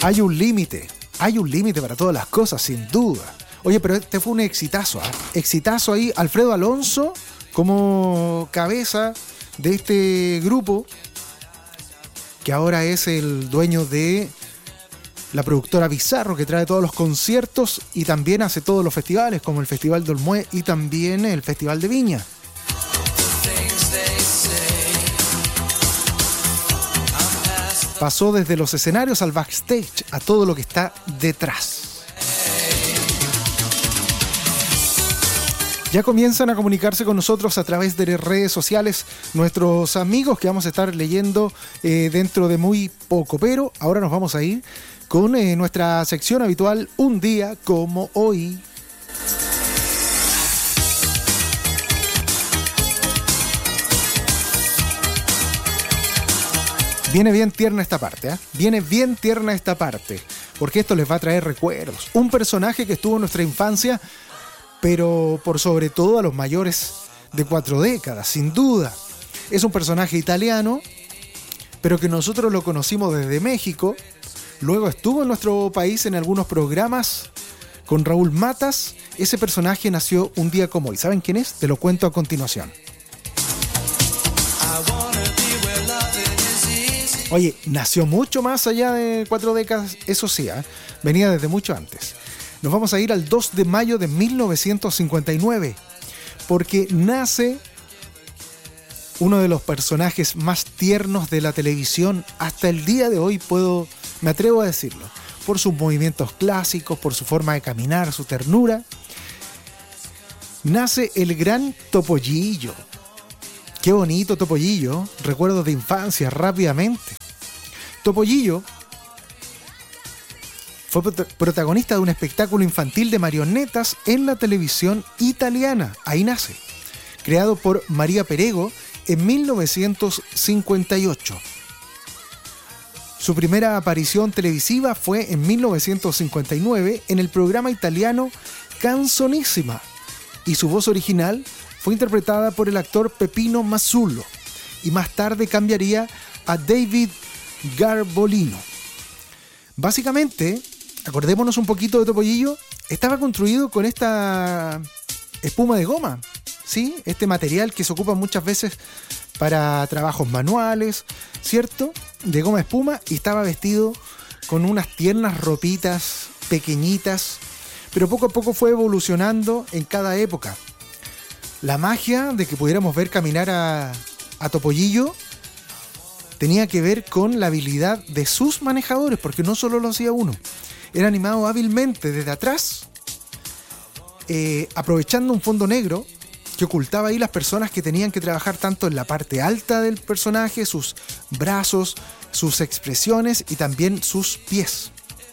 Hay un límite para todas las cosas, sin duda. Oye, pero este fue un exitazo, ¿eh? Exitazo ahí, Alfredo Alonso como cabeza de este grupo, que ahora es el dueño de la productora Bizarro, que trae todos los conciertos y también hace todos los festivales, como el Festival de Olmué y también el Festival de Viña. Pasó desde los escenarios al backstage, a todo lo que está detrás. Ya comienzan a comunicarse con nosotros a través de redes sociales nuestros amigos que vamos a estar leyendo dentro de muy poco. Pero ahora nos vamos a ir con nuestra sección habitual, Un Día Como Hoy. Viene bien tierna esta parte, ¿eh? Viene bien tierna esta parte, porque esto les va a traer recuerdos. Un personaje que estuvo en nuestra infancia, pero por sobre todo a los mayores de 4 décadas, sin duda. Es un personaje italiano, pero que nosotros lo conocimos desde México. Luego estuvo en nuestro país en algunos programas con Raúl Matas. Ese personaje nació un día como hoy. ¿Saben quién es? Te lo cuento a continuación. Oye, nació mucho más allá de 4 décadas, eso sí, venía desde mucho antes. Nos vamos a ir al 2 de mayo de 1959, porque nace uno de los personajes más tiernos de la televisión hasta el día de hoy, me atrevo a decirlo, por sus movimientos clásicos, por su forma de caminar, su ternura. Nace el gran Topollillo. Qué bonito Topollillo, recuerdos de infancia rápidamente. Topollillo fue protagonista de un espectáculo infantil de marionetas en la televisión italiana. Ahí nace. Creado por María Perego en 1958. Su primera aparición televisiva fue en 1959 en el programa italiano Canzonissima. Y su voz original fue interpretada por el actor Peppino Mazzullo. Y más tarde cambiaría a David Garbolino. Básicamente, acordémonos un poquito de Topollillo, estaba construido con esta espuma de goma, ¿sí? Este material que se ocupa muchas veces para trabajos manuales, ¿cierto? De goma espuma, y estaba vestido con unas tiernas ropitas pequeñitas, pero poco a poco fue evolucionando en cada época. La magia de que pudiéramos ver caminar a Topollillo tenía que ver con la habilidad de sus manejadores, porque no solo lo hacía uno. Era animado hábilmente desde atrás, aprovechando un fondo negro que ocultaba ahí las personas que tenían que trabajar tanto en la parte alta del personaje, sus brazos, sus expresiones y también sus pies.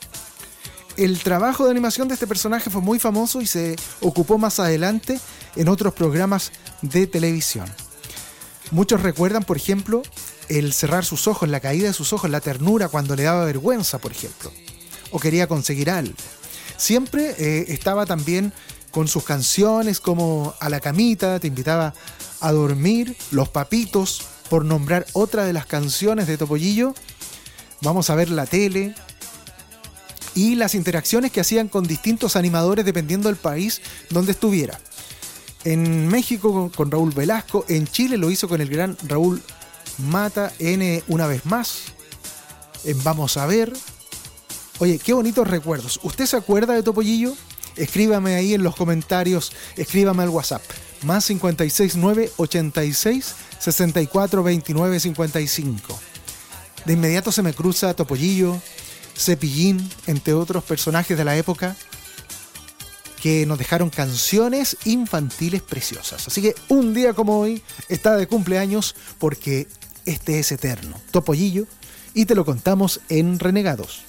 El trabajo de animación de este personaje fue muy famoso y se ocupó más adelante en otros programas de televisión. Muchos recuerdan, por ejemplo, el cerrar sus ojos, la caída de sus ojos, la ternura cuando le daba vergüenza, por ejemplo, o quería conseguir algo. Siempre estaba también con sus canciones como A la camita, Te invitaba a dormir, Los papitos, por nombrar otra de las canciones de Topollillo. Vamos a ver la tele y las interacciones que hacían con distintos animadores dependiendo del país donde estuviera. En México con Raúl Velasco, en Chile lo hizo con el gran Raúl Mata en Una vez más, en Vamos a ver. Oye, qué bonitos recuerdos. ¿Usted se acuerda de Topollillo? Escríbame ahí en los comentarios, escríbame al WhatsApp, más 569 86 64 29 55. De inmediato se me cruza Topollillo, Cepillín, entre otros personajes de la época que nos dejaron canciones infantiles preciosas. Así que un día como hoy está de cumpleaños porque este es eterno. Topollillo, y te lo contamos en Renegados.